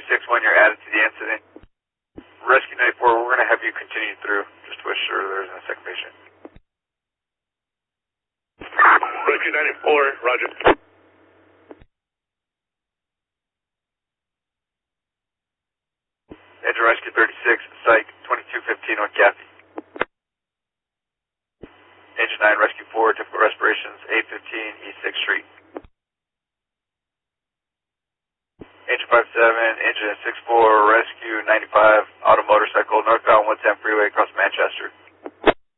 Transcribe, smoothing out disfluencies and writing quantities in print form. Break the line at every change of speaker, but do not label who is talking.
36 when you're added to the incident. Rescue 94, we're going to have you continue through, just to assure there isn't a second patient.
Rescue 94, roger.
Engine Rescue 36, Psych 2215 on Kathy. Engine 9, Rescue 4, typical respirations, 815 East 6th Street. Engine 57, Engine 64, Rescue 95, auto motorcycle, northbound 110 freeway across Manchester.